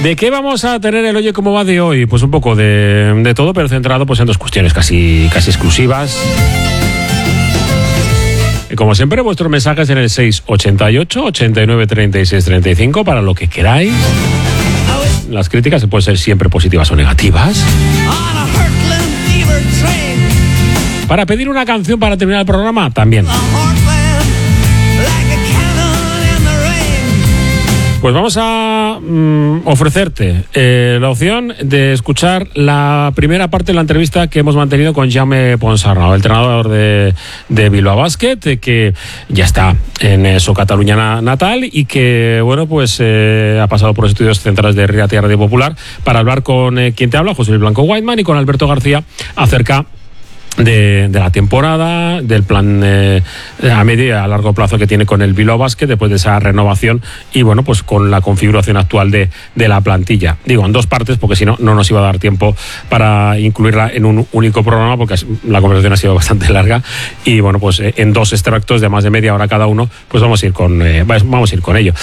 ¿De qué vamos a tener el Oye Cómo Va de hoy? Pues un poco de todo, pero centrado pues en dos cuestiones casi exclusivas. Y como siempre, vuestros mensajes en el 688 89 36 35 para lo que queráis. Las críticas pueden ser siempre positivas o negativas. Para pedir una canción para terminar el programa, también. Pues vamos a ofrecerte la opción de escuchar la primera parte de la entrevista que hemos mantenido con Jaume Ponsarnau, el entrenador de Bilbao Basket, que ya está en su Cataluña natal y que, bueno, pues ha pasado por los estudios centrales de Riatia Radio Popular para hablar con quien te habla, José Luis Blanco Whiteman, y con Alberto García acerca de la temporada, del plan a medio y a largo plazo que tiene con el Bilbao Basket después de esa renovación y bueno, pues con la configuración actual de la plantilla. Digo, en dos partes porque si no, no nos iba a dar tiempo para incluirla en un único programa porque la conversación ha sido bastante larga y bueno, pues en dos extractos de más de media hora cada uno, pues vamos a ir con ello.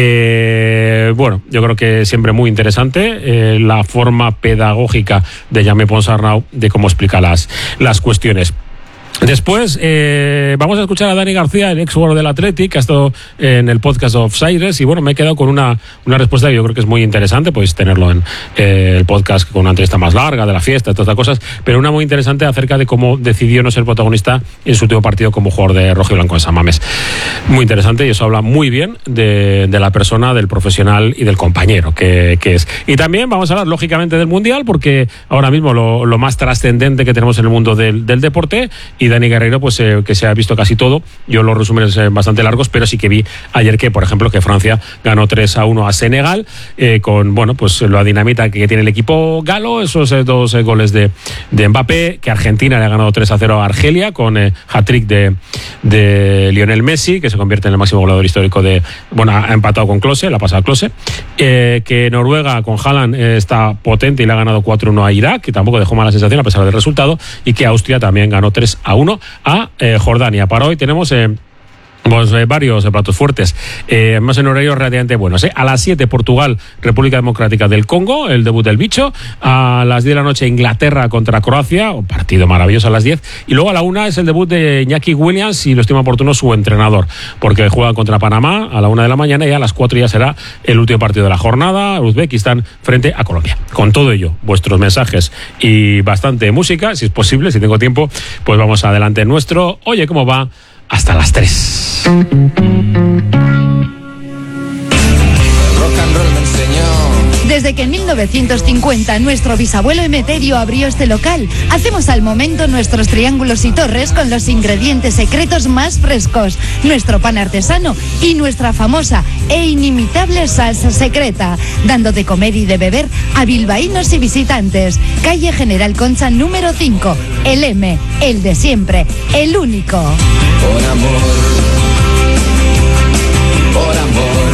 Bueno, yo creo que siempre muy interesante la forma pedagógica de Jaume Ponsarnau de cómo explica las cuestiones. Después vamos a escuchar a Dani García, el ex jugador del Athletic, que ha estado en el podcast of Cyrus, y bueno, me he quedado con una respuesta que yo creo que es muy interesante. Podéis tenerlo en el podcast con una entrevista más larga de la fiesta, todas estas cosas, pero una muy interesante acerca de cómo decidió no ser protagonista en su último partido como jugador de rojo y blanco en San Mamés. Muy interesante, y eso habla muy bien de la persona, del profesional y del compañero que es. Y también vamos a hablar lógicamente del Mundial, porque ahora mismo lo más trascendente que tenemos en el mundo del deporte, y Dani Guerreiro, pues que se ha visto casi todo. Yo los resúmenes bastante largos, pero sí que vi ayer que, por ejemplo, que Francia ganó 3-1 a Senegal, con, bueno, pues la dinamita que tiene el equipo galo, esos dos goles de Mbappé, que Argentina le ha ganado 3-0 a Argelia, con hat-trick de Lionel Messi, que se convierte en el máximo goleador histórico ha empatado con Klose, la pasada Klose, que Noruega con Haaland está potente y le ha ganado 4-1 a Irak, que tampoco dejó mala sensación a pesar del resultado, y que Austria también ganó 3-1 a Jordania. Para hoy tenemos varios platos fuertes, más en horarios relativamente buenos. A las 7, Portugal, República Democrática del Congo, el debut del bicho. A las 10 de la noche, Inglaterra contra Croacia, un partido maravilloso a las 10. Y luego a la 1 es el debut de Iñaki Williams y lo estima oportuno su entrenador, porque juega contra Panamá a la 1 de la mañana y a las 4 ya será el último partido de la jornada, Uzbekistán frente a Colombia. Con todo ello, vuestros mensajes y bastante música, si es posible, si tengo tiempo, pues vamos adelante en nuestro Oye Cómo Va hasta las 3. Rock and roll me enseñó. Desde que en 1950 nuestro bisabuelo Emeterio abrió este local, hacemos al momento nuestros triángulos y torres con los ingredientes secretos más frescos, nuestro pan artesano y nuestra famosa e inimitable salsa secreta, dando de comer y de beber a bilbaínos y visitantes. Calle General Concha número 5, el M, el de siempre, el único. Por amor, por amor.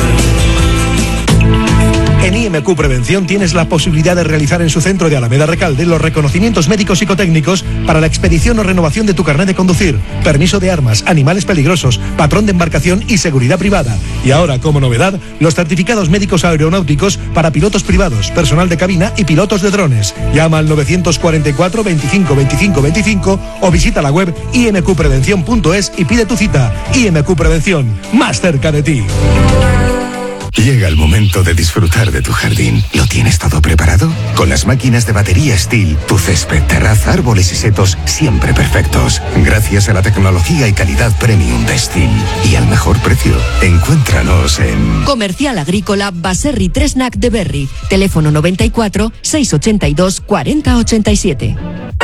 En IMQ Prevención tienes la posibilidad de realizar en su centro de Alameda Recalde los reconocimientos médicos psicotécnicos para la expedición o renovación de tu carnet de conducir, permiso de armas, animales peligrosos, patrón de embarcación y seguridad privada. Y ahora, como novedad, los certificados médicos aeronáuticos para pilotos privados, personal de cabina y pilotos de drones. Llama al 944 25 25 25 o visita la web imqprevención.es y pide tu cita. IMQ Prevención, más cerca de ti. Llega el momento de disfrutar de tu jardín. ¿Lo tienes todo preparado? Con las máquinas de batería Stihl, tu césped, terraza, árboles y setos siempre perfectos. Gracias a la tecnología y calidad premium de Stihl. Y al mejor precio. Encuéntranos en Comercial Agrícola Baserri Tresnac de Berry. Teléfono 94 682 40 87.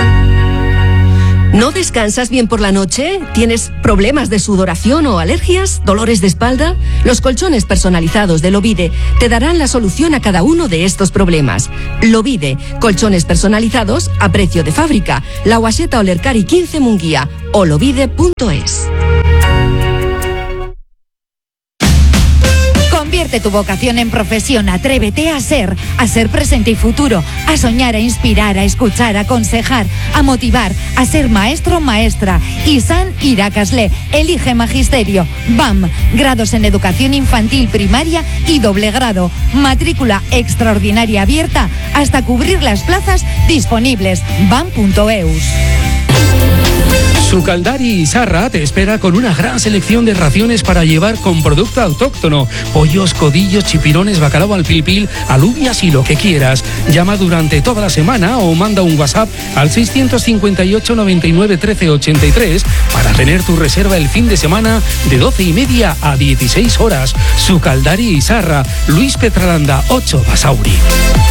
¿No descansas bien por la noche? ¿Tienes problemas de sudoración o alergias? ¿Dolores de espalda? Los colchones personalizados de Lovide te darán la solución a cada uno de estos problemas. Lovide, colchones personalizados a precio de fábrica. La Guaseta Olercari 15 Munguía o lovide.es. Convierte tu vocación en profesión, atrévete a ser presente y futuro, a soñar, a inspirar, a escuchar, a aconsejar, a motivar, a ser maestro, maestra. ISAN Irakasle, elige magisterio. BAM, grados en educación infantil, primaria y doble grado. Matrícula extraordinaria abierta hasta cubrir las plazas disponibles. BAM.eus. Sucaldari Izarra te espera con una gran selección de raciones para llevar con producto autóctono. Pollos, codillos, chipirones, bacalao al pilpil, alubias y lo que quieras. Llama durante toda la semana o manda un WhatsApp al 658 99 13 83 para tener tu reserva el fin de semana de 12:30 a 16 horas. Sucaldari Izarra, Luis Petralanda 8 Basauri.